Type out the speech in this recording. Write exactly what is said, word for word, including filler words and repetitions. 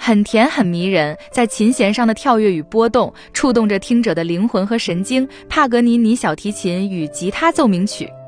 很甜很迷人，在琴弦上的跳跃与波动，触动着听者的灵魂和神经。帕格尼尼小提琴与吉他奏鸣曲。